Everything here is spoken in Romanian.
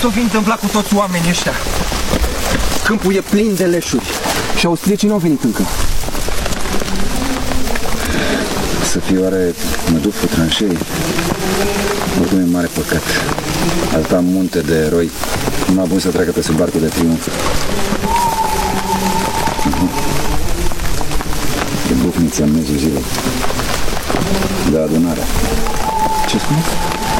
s-o fi întâmplat cu toți oamenii ăștia? Câmpul e plin de leșuri și austriecii nu au venit încă. Să fie oare măduful tranșei? Oricum e mare păcat. Atâta munte de eroi, numai bun să treacă pe sub arcul de triumf. E bufnița în mezul zilei de adunare. Ce spune?